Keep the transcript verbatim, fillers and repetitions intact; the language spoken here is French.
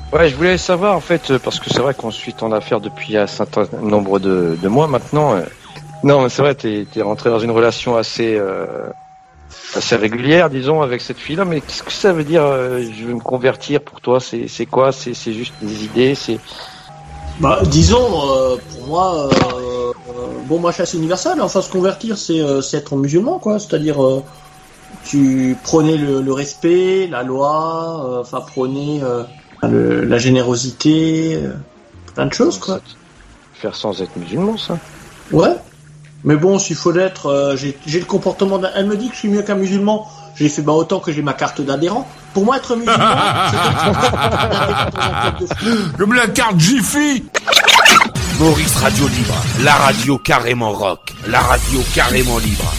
Ouais, je voulais savoir en fait, parce que c'est vrai qu'on suit ton affaire depuis un certain nombre de, de mois maintenant. Non, mais c'est vrai, t'es, t'es rentré dans une relation assez, euh, assez régulière, disons, avec cette fille-là. Mais qu'est-ce que ça veut dire euh, je veux me convertir pour toi? C'est, c'est quoi? C'est, c'est juste des idées? C'est. Bah, disons, euh, pour moi, euh, euh, bon, moi, je suis assez universel. Enfin, se convertir, c'est, euh, c'est être musulman, quoi. C'est-à-dire, euh, tu prenais le, le respect, la loi, euh, enfin, prenez euh, le, la générosité, euh, plein de choses, quoi. Faire sans être musulman, ça. Ouais. Mais bon, s'il faut l'être, euh, j'ai, j'ai le comportement d'un... Elle me dit que je suis mieux qu'un musulman. J'ai fait, bah, autant que j'ai ma carte d'adhérent. Pour moi, être musulman, c'est comme la carte Jiffy. Maurice Radio Libre, la radio carrément rock, la radio carrément libre.